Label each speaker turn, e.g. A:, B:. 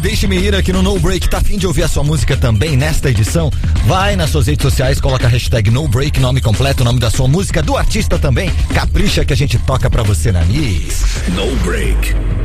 A: Deixe-me ir aqui no No Break. Tá afim de ouvir a sua música também nesta edição? Vai nas suas redes sociais, coloca a hashtag No Break, nome completo, nome da sua música, do artista também. Capricha que a gente toca pra você na Mix.
B: No Break.